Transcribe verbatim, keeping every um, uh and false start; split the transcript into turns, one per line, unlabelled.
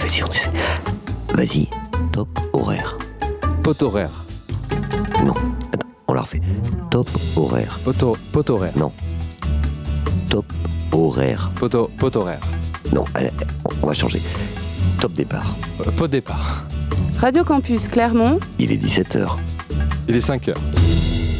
vas-y, on essaie. Vas-y, top horaire.
Pot horaire.
Non, attends, on la refait. Top horaire.
Poto, pot horaire.
Non. Top horaire.
Poto, pot horaire.
Non, allez, on va changer. Top départ.
Euh, pot départ.
Radio Campus Clermont.
Il est dix-sept heures.
Il est cinq heures.